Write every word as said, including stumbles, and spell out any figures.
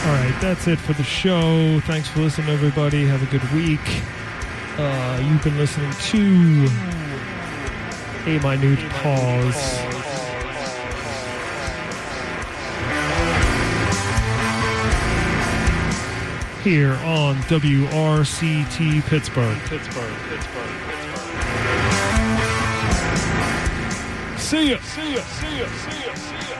All right, that's it for the show. Thanks for listening, everybody. Have a good week. Uh, you've been listening to A Minute Pause. Here on W R C T Pittsburgh. Pittsburgh, Pittsburgh, Pittsburgh. See ya, see ya, see ya, see ya, see ya.